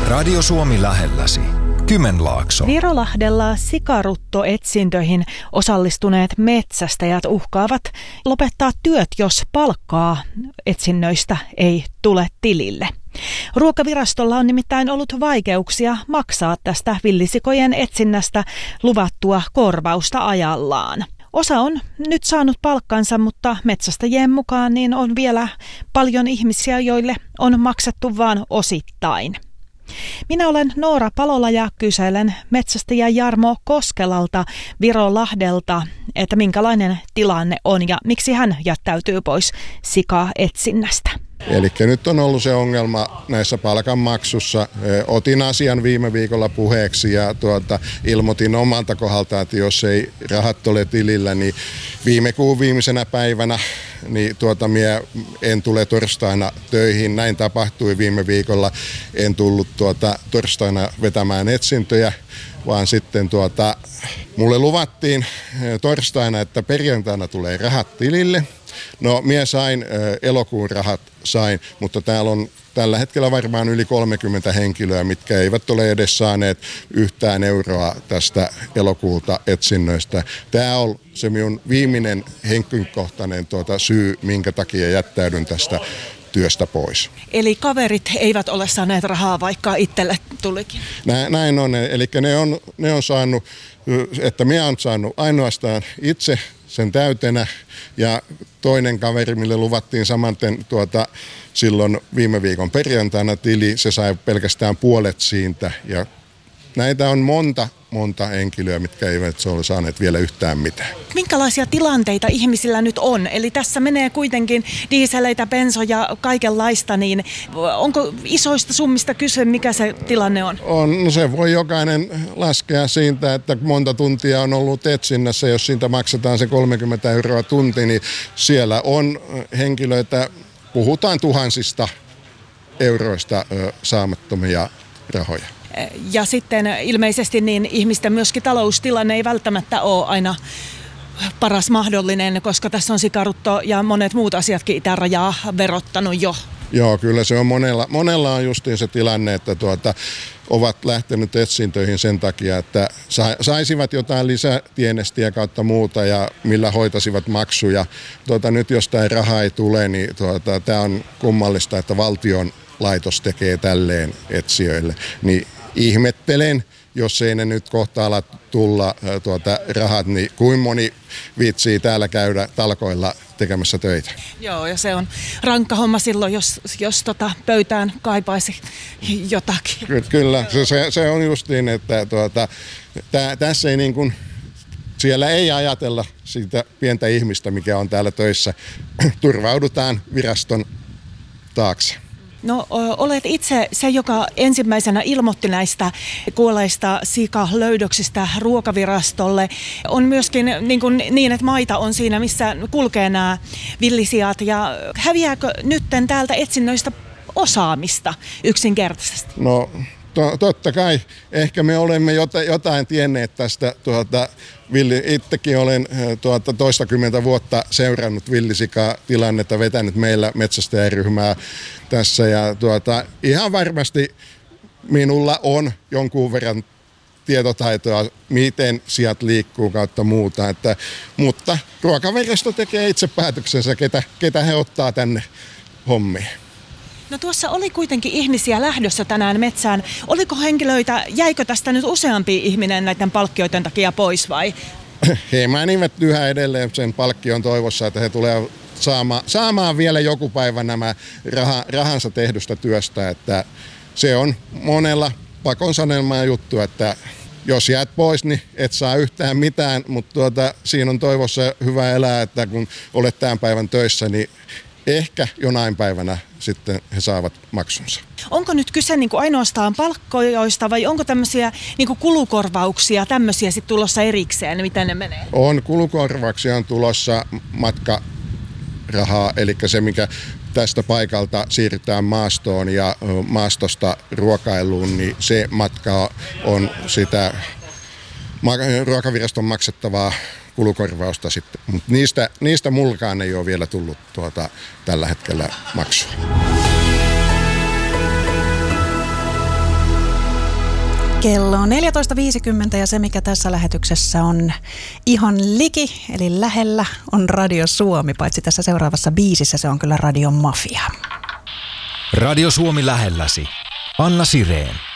Radio Suomi lähelläsi. Kymenlaakso. Virolahdella sikaruttoetsintöihin osallistuneet metsästäjät uhkaavat lopettaa työt, jos palkkaa etsinnöistä ei tule tilille. Ruokavirastolla on nimittäin ollut vaikeuksia maksaa tästä villisikojen etsinnästä luvattua korvausta ajallaan. Osa on nyt saanut palkkansa, mutta metsästäjien mukaan niin on vielä paljon ihmisiä, joille on maksettu vain osittain. Minä olen Noora Palola ja kyselen metsästäjä Jarmo Koskelalta Virolahdelta, että minkälainen tilanne on ja miksi hän jättäytyy pois sikaetsinnästä. Eli nyt on ollut se ongelma näissä palkanmaksussa. Otin asian viime viikolla puheeksi ja ilmoitin omalta kohdalta, että jos ei rahat ole tilillä, niin viime kuun viimeisenä päivänä niin minä en tule torstaina töihin. Näin tapahtui viime viikolla. En tullut torstaina vetämään etsintöjä, vaan sitten mulle luvattiin torstaina, että perjantaina tulee rahat tilille. No, minä sain elokuun rahat, mutta täällä on tällä hetkellä varmaan yli 30 henkilöä, mitkä eivät ole edes saaneet yhtään euroa tästä elokuulta etsinnöistä. Tämä on se minun viimeinen henkilökohtainen syy, minkä takia jättäydyn tästä työstä pois. Eli kaverit eivät ole saaneet rahaa, vaikka itselle tulikin? Näin on, eli ne on saanut, että minä olen saanut ainoastaan itse sen täytenä ja toinen kaveri, mille luvattiin samanten silloin viime viikon perjantaina tili, se sai pelkästään puolet siitä ja näitä on monta henkilöä, mitkä eivät ole saaneet vielä yhtään mitään. Minkälaisia tilanteita ihmisillä nyt on? Eli tässä menee kuitenkin dieseleitä, bensoja, kaikenlaista, niin onko isoista summista kyse, mikä se tilanne on? No se voi jokainen laskea siitä, että monta tuntia on ollut etsinnässä, jos siitä maksetaan se 30 euroa tunti, niin siellä on henkilöitä, puhutaan tuhansista euroista saamattomia rahoja. Ja sitten ilmeisesti niin ihmisten myöskin taloustilanne ei välttämättä ole aina paras mahdollinen, koska tässä on sikarutto ja monet muut asiatkin itärajaa verottanut jo. Joo, kyllä se on monella on justiin se tilanne, että ovat lähtenyt etsintöihin sen takia, että saisivat jotain lisätienestiä kautta muuta ja millä hoitaisivat maksuja. Nyt jos tämä raha ei tule, niin tämä on kummallista, että valtion laitos tekee tälleen etsijöille. Niin ihmettelen, jos ei ne nyt kohta ala tulla rahat, niin kuin moni viitsii täällä käydä talkoilla tekemässä töitä. Joo, ja se on rankka homma silloin, jos pöytään kaipaisi jotakin. Kyllä, se on justiin, että tässä ei niin kuin, siellä ei ajatella siitä pientä ihmistä, mikä on täällä töissä. Turvaudutaan viraston taakse. No, olet itse se, joka ensimmäisenä ilmoitti näistä kuolleista sikalöydöksistä Ruokavirastolle. On myöskin niin, että maita on siinä, missä kulkee nämä villisijat. Ja häviääkö nytten täältä etsinnöistä osaamista yksinkertaisesti? No, totta kai. Ehkä me olemme jotain tienneet tästä. Itsekin olen toistakymmentä vuotta seurannut villisikatilannetta, vetänyt meillä metsästäjäryhmää tässä ja ihan varmasti minulla on jonkun verran tietotaitoa, miten sijat liikkuu kautta muuta, mutta Ruokavirasto tekee itse päätöksensä, ketä he ottaa tänne hommiin. No tuossa oli kuitenkin ihmisiä lähdössä tänään metsään. Oliko henkilöitä, jäikö tästä nyt useampi ihminen näiden palkkioiden takia pois vai? He menivät yhä edelleen sen palkkion toivossa, että he tulevat saamaan vielä joku päivä nämä rahansa tehdystä työstä. Että se on monella pakon sanelmaa juttu, että jos jäät pois, niin et saa yhtään mitään, mutta siinä on toivossa hyvä elää, että kun olet tämän päivän töissä, niin ehkä jonain päivänä sitten he saavat maksunsa. Onko nyt kyse ainoastaan palkkoista vai onko tämmöisiä kulukorvauksia, tämmöisiä sitten tulossa erikseen, miten ne menee? On kulukorvauksia, on tulossa matkarahaa, eli se mikä tästä paikalta siirrytään maastoon ja maastosta ruokailuun, niin se matka on sitä Ruokaviraston maksettavaa kulukorvausta sitten. Mutta niistä mulkaan ei ole vielä tullut tällä hetkellä maksua. Kello on 14.50 ja se, mikä tässä lähetyksessä on ihan liki, eli lähellä, on Radio Suomi. Paitsi tässä seuraavassa biisissä se on kyllä Radio Mafia. Radio Suomi lähelläsi. Anna Sireen.